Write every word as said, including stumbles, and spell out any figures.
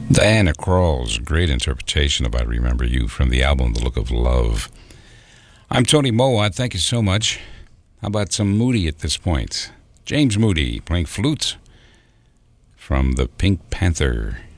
Diana Krall's great interpretation of I Remember You from the album The Look of Love. I'm Tony Mowat. Thank you so much. How about some Moody at this point? James Moody playing flute from the Pink Panther.